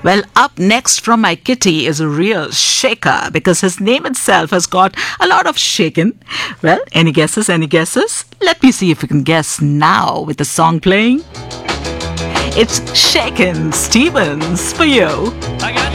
Well, up next from my kitty is a real shaker because his name itself has got a lot of shaking. Well, any guesses? Any guesses? Let me see if you can guess now with the song playing. It's Shakin' Stevens for you. I got